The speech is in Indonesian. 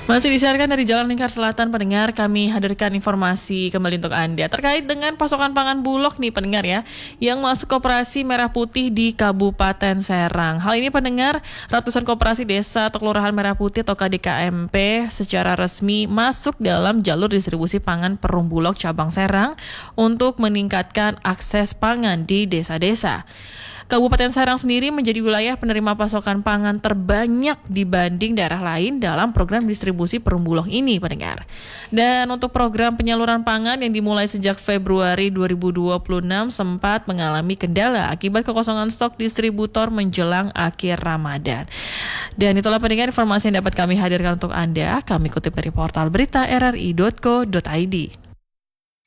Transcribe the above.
Masih disiarkan dari Jalan Lingkar Selatan, pendengar, kami hadirkan informasi kembali untuk Anda terkait dengan pasokan pangan Bulog nih pendengar ya, yang masuk koperasi Merah Putih di Kabupaten Serang. Hal ini pendengar, ratusan koperasi desa atau kelurahan Merah Putih atau KDKMP secara resmi masuk dalam jalur distribusi pangan Perum Bulog cabang Serang untuk meningkatkan akses pangan di desa-desa. Kabupaten Serang sendiri menjadi wilayah penerima pasokan pangan terbanyak dibanding daerah lain dalam program distribusi Perum Bulog ini, pendengar. Dan untuk program penyaluran pangan yang dimulai sejak Februari 2026 sempat mengalami kendala akibat kekosongan stok distributor menjelang akhir Ramadan. Dan itulah pendengar informasi yang dapat kami hadirkan untuk Anda. Kami kutip dari portal berita rri.co.id.